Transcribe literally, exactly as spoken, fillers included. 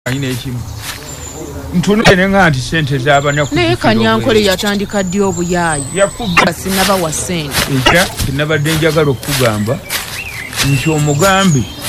ayina ekimu ntunule nga nti sente z'abanaku naye Kanyankole yatandika ddi obuyaayi yakubba sinaba wa ssente ekya kinabadde njagala okugamba nti omugambi